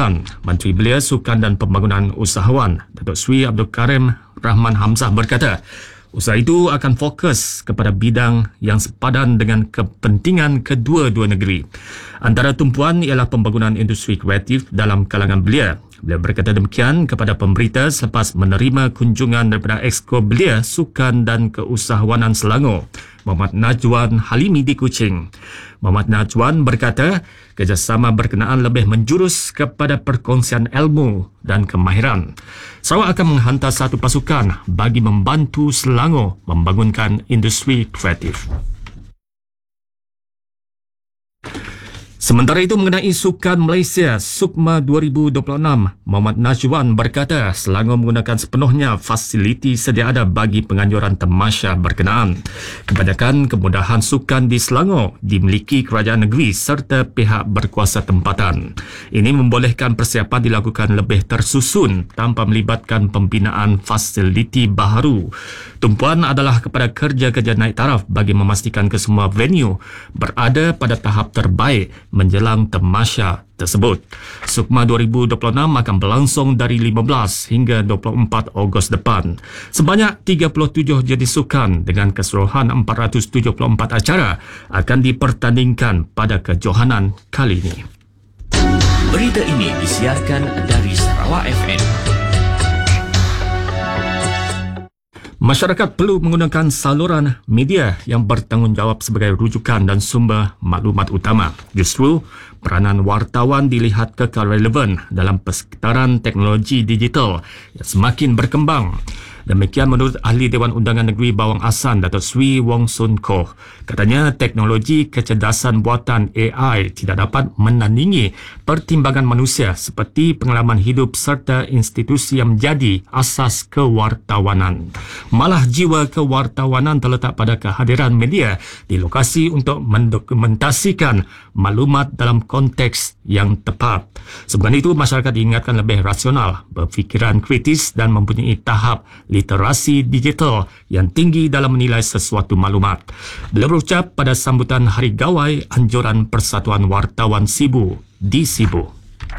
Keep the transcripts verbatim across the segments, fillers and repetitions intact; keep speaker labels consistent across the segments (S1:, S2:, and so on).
S1: Sukan, Menteri Belia, Sukan dan Pembangunan Usahawan Datuk Seri Abdul Karim Rahman Hamzah berkata, usaha itu akan fokus kepada bidang yang sepadan dengan kepentingan kedua-dua negeri. Antara tumpuan ialah pembangunan industri kreatif dalam kalangan belia. Beliau berkata demikian kepada pemberita selepas menerima kunjungan daripada Exco Belia, Sukan dan Keusahawanan Selangor, Muhammad Najwan Halimi di Kuching. Muhammad Najwan berkata, kerjasama berkenaan lebih menjurus kepada perkongsian ilmu dan kemahiran. Sarawak akan menghantar satu pasukan bagi membantu Selangor membangunkan industri kreatif. Sementara itu, mengenai Sukan Malaysia Sukma dua ribu dua puluh enam, Muhammad Najwan berkata Selangor menggunakan sepenuhnya fasiliti sedia ada bagi penganjuran tamasya berkenaan. Kebanyakan kemudahan sukan di Selangor dimiliki kerajaan negeri serta pihak berkuasa tempatan. Ini membolehkan persiapan dilakukan lebih tersusun tanpa melibatkan pembinaan fasiliti baharu. Tumpuan adalah kepada kerja-kerja naik taraf bagi memastikan kesemua venue berada pada tahap terbaik menjelang tamasya tersebut. Sukma dua ribu dua puluh enam akan berlangsung dari lima belas hingga dua puluh empat Ogos depan. Sebanyak tiga puluh tujuh jenis sukan dengan keseluruhan empat ratus tujuh puluh empat acara akan dipertandingkan pada kejohanan kali ini.
S2: Berita ini disiarkan dari Sarawak F M.
S1: Masyarakat perlu menggunakan saluran media yang bertanggungjawab sebagai rujukan dan sumber maklumat utama. Justru, peranan wartawan dilihat kekal relevan dalam persekitaran teknologi digital yang semakin berkembang. Demikian menurut Ahli Dewan Undangan Negeri Bawang Asan, Datuk Seri Wong Sun Koh. Katanya teknologi kecerdasan buatan A I tidak dapat menandingi pertimbangan manusia seperti pengalaman hidup serta institusi yang menjadi asas kewartawanan. Malah jiwa kewartawanan terletak pada kehadiran media di lokasi untuk mendokumentasikan maklumat dalam konteks yang tepat. Sebab itu, masyarakat diingatkan lebih rasional, berfikiran kritis dan mempunyai tahap literasi digital yang tinggi dalam menilai sesuatu maklumat. Beliau berucap pada sambutan Hari Gawai Anjuran Persatuan Wartawan Sibu di Sibu.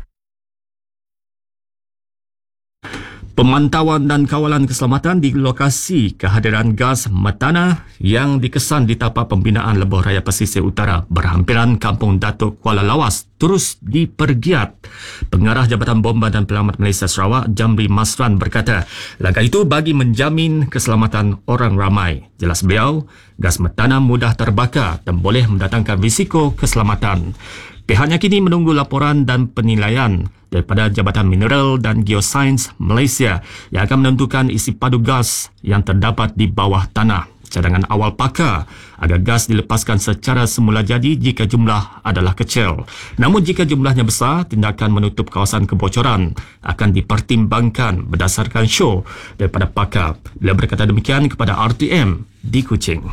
S1: Pemantauan dan kawalan keselamatan di lokasi kehadiran gas metana yang dikesan di tapak pembinaan Lebuh Raya Pesisir Utara berhampiran Kampung Datuk Kuala Lawas terus dipergiat. Pengarah Jabatan Bomba dan Penyelamat Malaysia Sarawak, Jamri Masran berkata, langkah itu bagi menjamin keselamatan orang ramai. Jelas beliau, gas metana mudah terbakar dan boleh mendatangkan risiko keselamatan. Pihaknya kini menunggu laporan dan penilaian daripada Jabatan Mineral dan Geosains Malaysia yang akan menentukan isi padu gas yang terdapat di bawah tanah. Cadangan awal pakar agar gas dilepaskan secara semula jadi jika jumlah adalah kecil. Namun jika jumlahnya besar, tindakan menutup kawasan kebocoran akan dipertimbangkan berdasarkan show daripada pakar. Beliau berkata demikian kepada R T M di Kuching.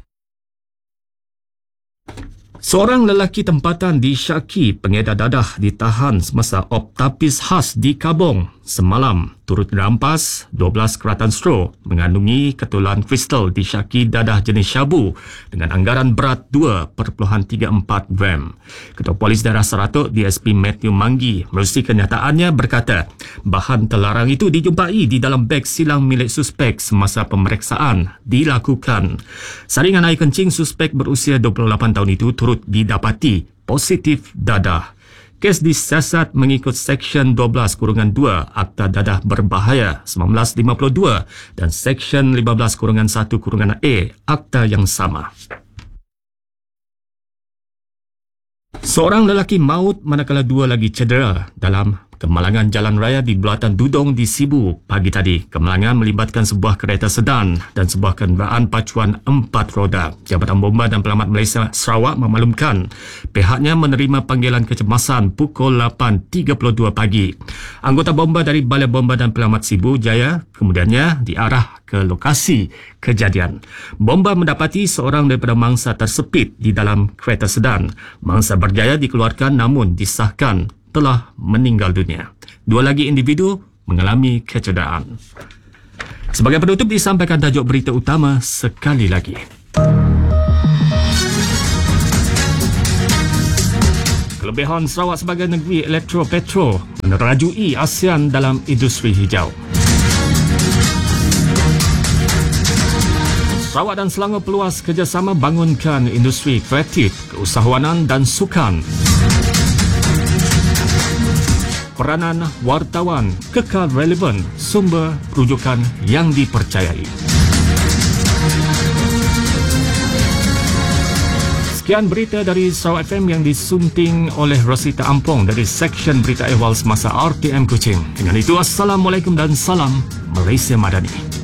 S1: Seorang lelaki tempatan disyaki pengedar dadah ditahan semasa optapis khas di Kabong semalam. Turut dirampas dua belas keratan straw mengandungi ketulan kristal disyaki dadah jenis syabu dengan anggaran berat dua perpuluhan tiga empat gram. Ketua Polis Daerah Seratuk D S P Matthew Manggi menerusi kenyataannya berkata bahan terlarang itu dijumpai di dalam beg silang milik suspek semasa pemeriksaan dilakukan. Saringan air kencing suspek berusia dua puluh lapan tahun itu turut didapati positif dadah. Kes disiasat mengikut Seksyen dua belas kurungan dua Akta Dadah Berbahaya sembilan belas lima puluh dua dan Seksyen lima belas kurungan satu kurungan A Akta yang sama. Seorang lelaki maut manakala dua lagi cedera dalam kemalangan jalan raya di Bulatan Dudong di Sibu pagi tadi. Kemalangan melibatkan sebuah kereta sedan dan sebuah kenderaan pacuan empat roda. Jabatan Bomba dan Penyelamat Malaysia Sarawak memaklumkan pihaknya menerima panggilan kecemasan pukul lapan tiga puluh dua pagi. Anggota bomba dari Balai Bomba dan Penyelamat Sibu Jaya kemudiannya diarah ke lokasi kejadian. Bomba mendapati seorang daripada mangsa tersepit di dalam kereta sedan. Mangsa berjaya dikeluarkan namun disahkan telah meninggal dunia. Dua lagi individu mengalami kecederaan. Sebagai penutup disampaikan tajuk berita utama sekali lagi. Kelebihan Sarawak sebagai negeri elektro-petro menerajui ASEAN dalam industri hijau. Sarawak dan Selangor peluas kerjasama bangunkan industri kreatif, keusahawanan dan sukan. Peranan wartawan kekal relevan, sumber rujukan yang dipercayai. Sekian berita dari Sarawak F M yang disunting oleh Rosita Ampong dari Seksyen Berita Ehwal Semasa R T M Kuching. Dengan itu, Assalamualaikum dan salam Malaysia Madani.